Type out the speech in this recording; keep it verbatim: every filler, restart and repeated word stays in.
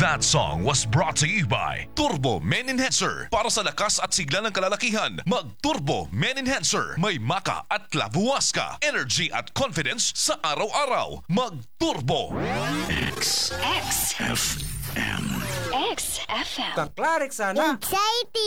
That song was brought to you by Turbo Men Enhancer. Para sa lakas at sigla ng kalalakihan, mag-Turbo Men Enhancer. May maka at labuwaska. Energy at confidence sa araw-araw. Mag-Turbo. X X F M. X F M. Kaklarik sana. Exciting!